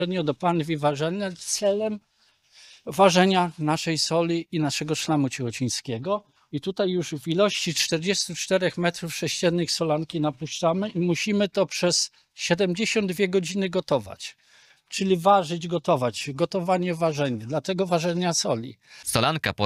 do panwi ważenia celem ważenia naszej soli i naszego szlamu ciechocińskiego. I tutaj już w ilości 44 m3 solanki napuszczamy i musimy to przez 72 godziny gotować. Czyli ważyć, gotować. Gotowanie, ważenie. Dlatego ważenia soli. Solanka